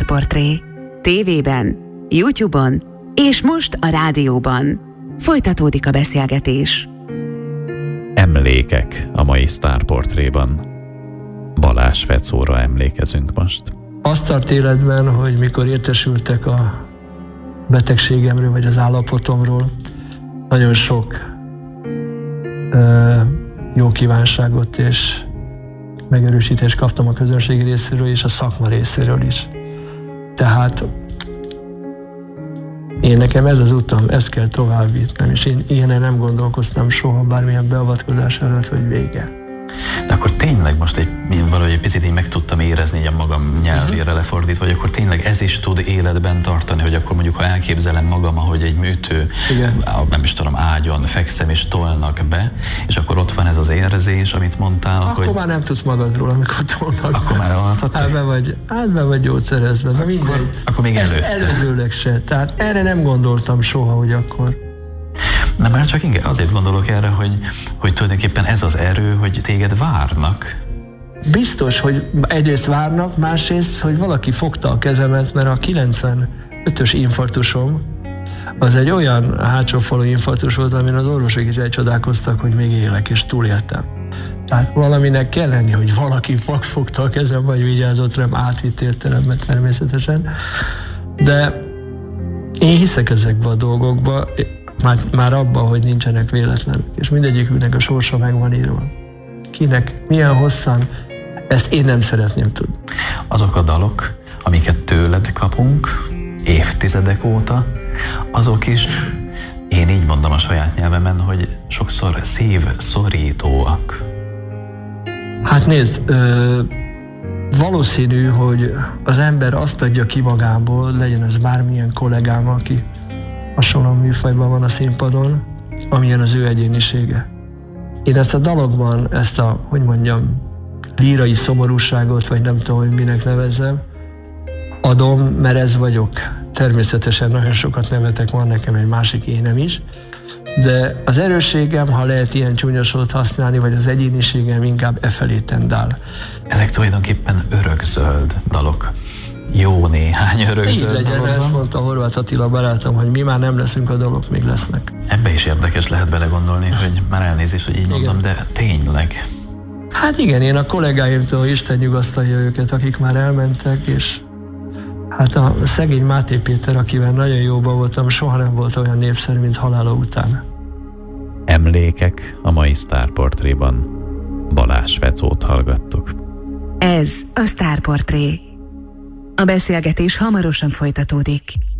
Sztárportré. TV-ben, YouTube-on és most a rádióban. Folytatódik a beszélgetés. Emlékek a mai Sztárportréban. Balázs Fecóra emlékezünk most. Azt tart életben, hogy mikor értesültek a betegségemről, vagy az állapotomról, nagyon sok jó kívánságot és megerősítést kaptam a közönség részéről és a szakma részéről is. Tehát nekem ez az utam, ezt kell tovább vittem, és én ilyen nem gondolkoztam soha bármilyen beavatkozás előtt, hogy vége. De akkor tényleg most valahogy egy picit így meg tudtam érezni így a magam nyelvére lefordítva, vagy akkor tényleg ez is tud életben tartani, hogy akkor mondjuk, ha elképzelem magam, ahogy egy műtő, nem is tudom, ágyon fekszem és tolnak be, és akkor ott van ez az érzés, amit mondtál, akkor hogy... már nem tudsz magadról, amikor tolnak akkor be. Már elaltattak? be vagy gyógyszerezve. Akkor még előtte. Előzőleg se. Tehát erre nem gondoltam soha, hogy akkor... Na már csak inkább azért gondolok erre, hogy tulajdonképpen ez az erő, hogy téged várnak. Biztos, hogy egyrészt várnak, másrészt, hogy valaki fogta a kezemet, mert a 95-ös infarktusom az egy olyan hátsófalú infarktus volt, amin az orvosok is elcsodálkoztak, hogy még élek és túléltem. Tehát valaminek kell lenni, hogy valaki fogta a kezem, vagy vigyázott rám átvitt értelemben természetesen. De én hiszek ezekbe a dolgokba, már abban, hogy nincsenek véletlenek, és mindegyiküknek a sorsa meg van írva. Kinek, milyen hosszan, ezt én nem szeretném tudni. Azok a dalok, amiket tőled kapunk évtizedek óta, azok is, én így mondom a saját nyelvemen, hogy sokszor szívszorítóak. Hát nézd, valószínű, hogy az ember azt adja ki magából, legyen ez bármilyen kollégám, aki hasonló műfajban van a színpadon, amilyen az ő egyénisége. Én ezt a dalokban, ezt a, lírai szomorúságot, vagy nem tudom, hogy minek nevezzem, adom, mert ez vagyok. Természetesen nagyon sokat nevetek, van nekem egy másik énem is, de az erősségem, ha lehet ilyen csúnya szót használni, vagy az egyéniségem inkább efelé tendál. Ezek tulajdonképpen örökzöld dalok. Jó néhány örökzöld így legyen, dolog van. ezt mondta Horváth Attila barátom, hogy mi már nem leszünk, a dalok még lesznek. Ebbe is érdekes lehet belegondolni, hogy már elnézést, hogy így mondom, de tényleg. Hát igen, én a kollégáimtól Isten nyugasztalja őket, akik már elmentek, és hát a szegény Máté Péter, akivel nagyon jóban voltam, soha nem volt olyan népszerű, mint halála után. Emlékek a mai Sztárportréban. Balázs Fecót hallgattuk. Ez a Sztárportré. A beszélgetés hamarosan folytatódik.